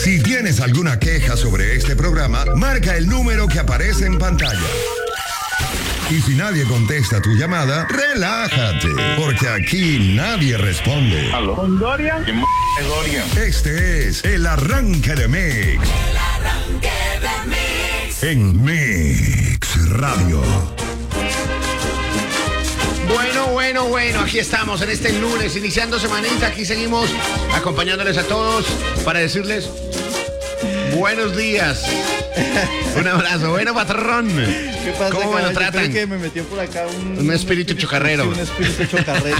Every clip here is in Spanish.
Si tienes alguna queja sobre este programa, marca el número que aparece en pantalla. Y si nadie contesta tu llamada, relájate, porque aquí nadie responde. ¿Aló? ¿Con Dorian? ¿Quién es Dorian? Este es el arranque de Mix. El arranque de Mix. En Mix Radio. Bueno, aquí estamos en este lunes, iniciando semanita. Aquí seguimos acompañándoles a todos para decirles buenos días. Un abrazo, bueno, patrón. ¿Qué pasa, ¿Cómo me lo tratan? Que me metió por acá un espíritu chocarrero. Sí, un espíritu chocarrero.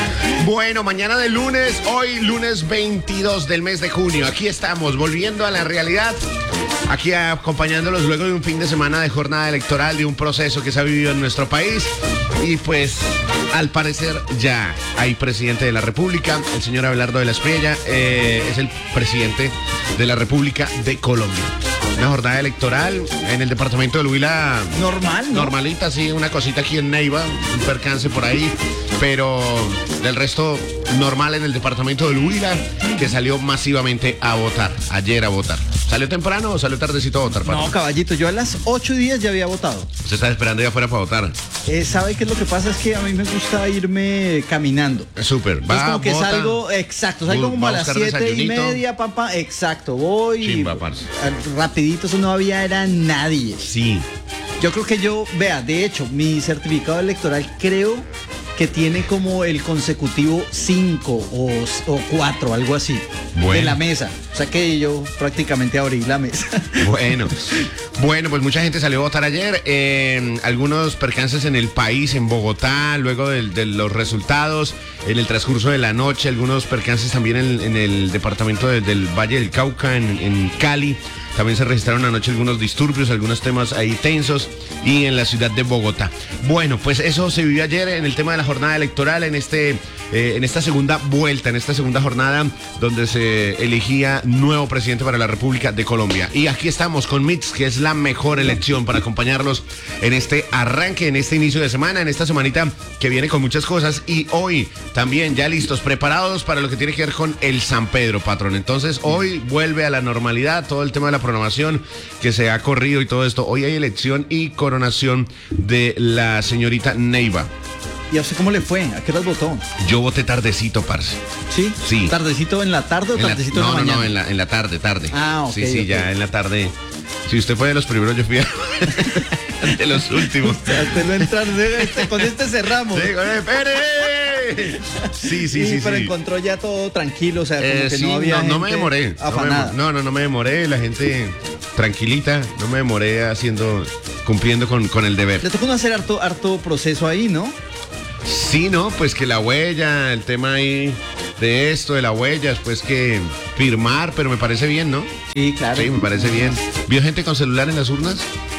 Bueno, mañana de lunes, hoy lunes 22 del mes de junio. Aquí estamos, volviendo a la realidad. Aquí acompañándolos luego de un fin de semana de jornada electoral, de un proceso que se ha vivido en nuestro país. Y pues, al parecer, ya hay presidente de la República. El señor Abelardo de la Espriella es el presidente de la República de Colombia. Una jornada electoral en el departamento del Huila. Normal, ¿no? Normalita, sí, una cosita aquí en Neiva, un percance por ahí. Pero del resto, normal en el departamento del Huila, que salió masivamente a votar, ayer a votar. ¿Salió temprano o salió tardecito a votar, Pato? No, caballito, yo a las 8:10 ya había votado. Usted está esperando ya afuera para votar. ¿Sabe qué es lo que pasa? Es que a mí me gusta irme caminando. Súper, Es como que vota, salgo, exacto, salgo como a las 7:30, papá, exacto, voy. Chimba, parce. Rapidito, eso no había, era nadie. Sí. Yo creo que vea, de hecho, mi certificado electoral creo que tiene como el consecutivo 5 o 4, algo así, de la mesa. O sea que yo prácticamente abrí la mesa. Bueno, pues mucha gente salió a votar ayer. Algunos percances en el país, en Bogotá, luego de los resultados, en el transcurso de la noche, algunos percances también en el departamento del Valle del Cauca, en Cali. También se registraron anoche algunos disturbios, algunos temas ahí tensos, y en la ciudad de Bogotá. Bueno, pues eso se vivió ayer en el tema de la jornada electoral, en esta segunda vuelta, en esta segunda jornada donde se elegía nuevo presidente para la República de Colombia. Y aquí estamos con Mix, que es la mejor elección para acompañarlos en este arranque, en este inicio de semana, en esta semanita que viene con muchas cosas. Y hoy también ya listos, preparados para lo que tiene que ver con el San Pedro, patrón. Entonces hoy vuelve a la normalidad todo el tema de la programación que se ha corrido y todo esto. Hoy hay elección y coronación de la señorita Neiva. ¿Y a usted cómo le fue? ¿A qué horas votó? Yo voté tardecito, parce. ¿Sí? Sí. ¿Tardecito en la tarde o tardecito en la mañana? No, en la tarde. Ah, ok. Sí, okay. ya en la tarde. Si usted fue de los primeros, yo fui de los últimos. Usted lo entra, con este cerramos. Sí, con el ¡Pere! Sí. Pero encontró ya todo tranquilo, o sea, como que sí, no había no me demoré. Afanada. No me demoré, la gente tranquilita, no me demoré cumpliendo con el deber. Le tocó no hacer harto proceso ahí, ¿no? Sí, no, pues que la huella, el tema ahí de esto, de la huella, después que firmar, pero me parece bien, ¿no? Sí, claro. Sí, me parece bien. ¿Vio gente con celular en las urnas?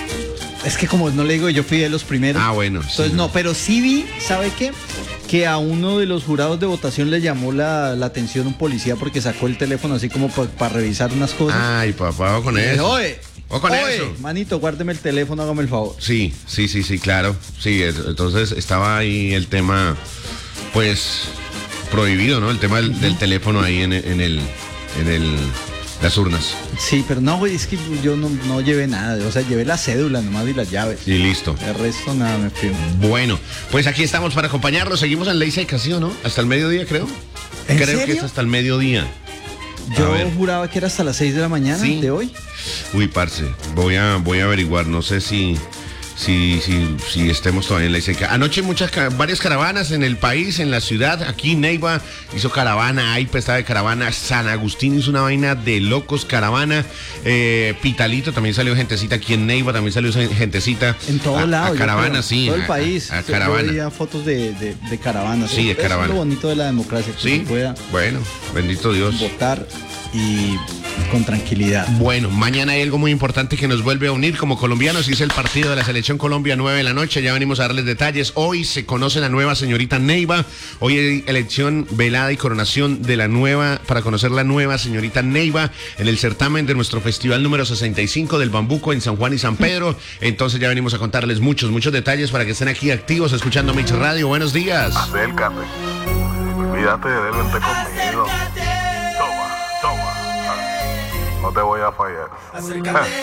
Es que como no le digo, yo fui de los primeros. Ah, bueno. Entonces sí, no, pero sí vi, ¿sabe qué? Que a uno de los jurados de votación le llamó la atención un policía porque sacó el teléfono así como para revisar unas cosas. Ay, papá, con eso. Oye, manito, guárdeme el teléfono, hágame el favor. Sí, claro. Sí, entonces estaba ahí el tema, pues, prohibido, ¿no? El tema del teléfono ahí en las urnas. Sí, pero no, güey, es que yo no llevé nada. O sea, llevé la cédula nomás y las llaves. Y listo. El resto nada, me fui. Bueno, pues aquí estamos para acompañarlos. Seguimos en ley seca, ¿sí o no? Hasta el mediodía, creo. ¿En Creo serio? que es hasta el mediodía. Yo juraba que era hasta las 6 de la mañana de hoy. Uy, parce, voy a averiguar, no sé si estemos todavía en ley seca. Anoche varias caravanas en el país, en la ciudad. Aquí Neiva hizo caravana, AIPA estaba de caravana, San Agustín hizo una vaina de locos, caravana, Pitalito también salió gentecita, aquí en Neiva también salió gentecita. En todo lado. A caravana, sí. Todo el país. A caravana. Yo veía fotos de caravanas. Sí, de caravana. Es lo bonito de la democracia, que sí, se pueda bueno, bendito Dios. votar y con tranquilidad. Bueno, mañana hay algo muy importante que nos vuelve a unir como colombianos y es el partido de la Selección Colombia, 9 de la noche. Ya venimos a darles detalles. Hoy se conoce la nueva señorita Neiva. Hoy hay elección velada y coronación para conocer la nueva señorita Neiva en el certamen de nuestro festival número 65 del Bambuco en San Juan y San Pedro. Entonces ya venimos a contarles muchos detalles para que estén aquí activos escuchando Mix Radio. Buenos días. Acércate. Olvídate de él, vente conmigo. Toma. No te voy a fallar.